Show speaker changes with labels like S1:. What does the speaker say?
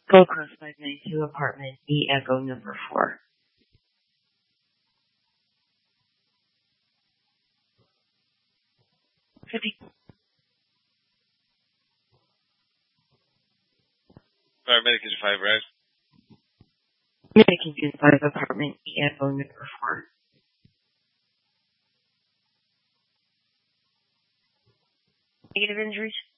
S1: Gold Coast 592, apartment E Echo number 4.
S2: Medication 5, right?
S1: Medication 5, apartment E Echo number 4. Negative injuries?